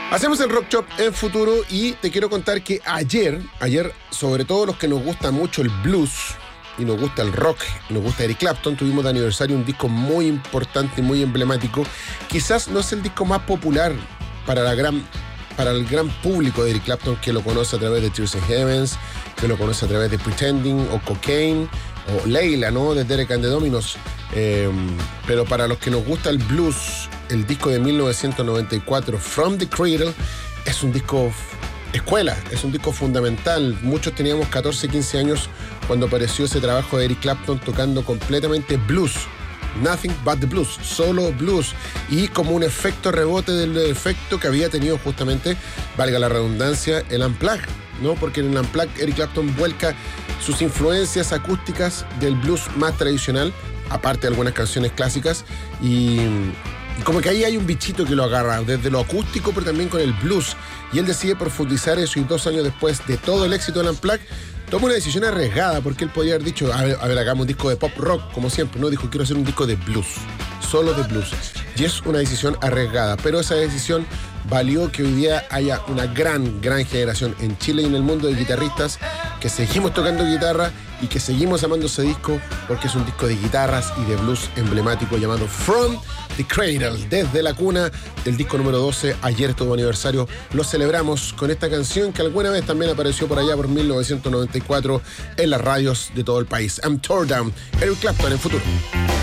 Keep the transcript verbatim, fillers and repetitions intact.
Hacemos el Rock Shop en Futuro y te quiero contar que ayer, ayer, sobre todo los que nos gusta mucho el blues y nos gusta el rock, y nos gusta Eric Clapton, tuvimos de aniversario un disco muy importante y muy emblemático. Quizás no es el disco más popular para la gran, para el gran público de Eric Clapton, que lo conoce a través de Tears in Heaven, que lo conoce a través de Pretending o Cocaine o Layla, ¿no? De Derek and the Dominos. Eh, pero para los que nos gusta el blues, el disco de mil novecientos noventa y cuatro, From the Cradle, es un disco escuela, es un disco fundamental. Muchos teníamos catorce, quince años cuando apareció ese trabajo de Eric Clapton tocando completamente blues. Nothing but the blues, solo blues. Y como un efecto rebote del efecto que había tenido justamente, valga la redundancia, el Unplugged, ¿no? Porque en el Unplugged Eric Clapton vuelca sus influencias acústicas del blues más tradicional, aparte de algunas canciones clásicas, y... Y como que ahí hay un bichito que lo agarra, desde lo acústico, pero también con el blues. Y él decide profundizar eso y dos años después de todo el éxito del Unplugged, toma una decisión arriesgada, porque él podía haber dicho, a ver, a ver, hagamos un disco de pop rock, como siempre. No, dijo, quiero hacer un disco de blues, solo de blues. Y es una decisión arriesgada, pero esa decisión valió que hoy día haya una gran, gran generación en Chile y en el mundo de guitarristas que seguimos tocando guitarra y que seguimos amando ese disco, porque es un disco de guitarras y de blues emblemático llamado From the Cradle, desde la cuna, del disco número doce. Ayer estuvo aniversario, lo celebramos con esta canción que alguna vez también apareció por allá por mil novecientos noventa y cuatro en las radios de todo el país. I'm Tore Down, Eric Clapton en Futuro.